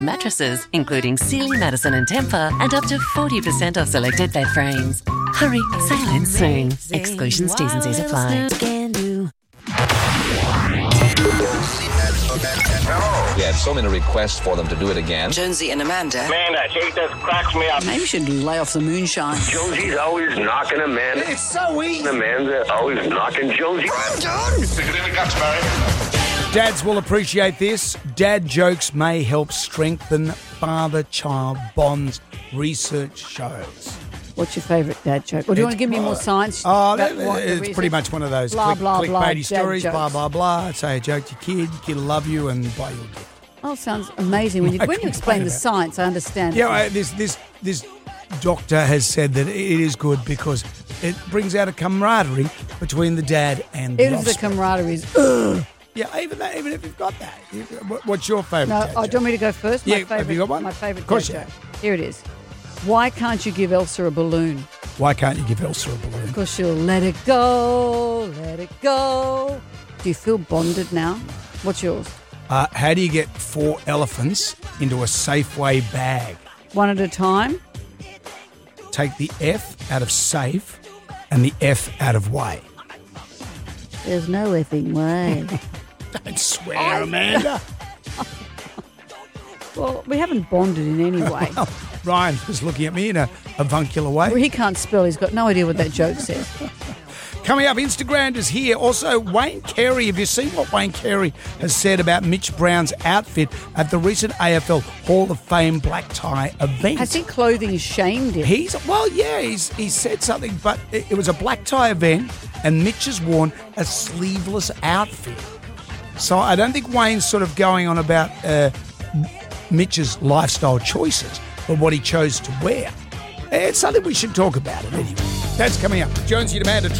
Mattresses, including Sealy, Madison and Tempur, and up to 40% off selected bed frames. Hurry, sail in soon. Exclusions, T's and C's apply. We had so many requests for them to do it again. Jonesy and Amanda. Man, that shit just cracks me up. Maybe we should lay off the moonshine. Josie's always knocking Amanda. It's so easy. Amanda always knocking Josie. I'm done. Stick it in the guts, Barry. Dads will appreciate this. Dad jokes may help strengthen father-child bonds, research shows. What's your favourite dad joke? Or do you want to give me more science? Oh, it's pretty much one of those clickbaity stories, blah, blah, blah. I'd say a joke to your kid will love you and buy you a gift. Oh, sounds amazing. When you explain the science, I understand. Yeah, this doctor has said that it is good because it brings out a camaraderie between the dad and the offspring. Even if the camaraderie is... Yeah, even if you've got that. What's your favourite dad joke? Do you want me to go first? Yeah, have you got one? My favourite Of course dad joke. Here it is. Why can't you give Elsa a balloon? Why can't you give Elsa a balloon? Because she'll let it go, let it go. Do you feel bonded now? What's yours? How do you get 4 elephants into a Safeway bag? One at a time? Take the F out of safe and the F out of way. There's no effing way. Don't swear, Amanda. Well, we haven't bonded in any way. Well, Ryan was looking at me in a avuncular way. Well, he can't spell. He's got no idea what that joke says. Coming up, Instagram is here. Also, Wayne Carey. Have you seen what Wayne Carey has said about Mitch Brown's outfit at the recent AFL Hall of Fame black tie event? Has he clothing shamed him? He said something, but it was a black tie event and Mitch has worn a sleeveless outfit. So I don't think Wayne's sort of going on about Mitch's lifestyle choices, but what he chose to wear. It's something we should talk about it anyway. That's coming up. Jonesy and Amanda.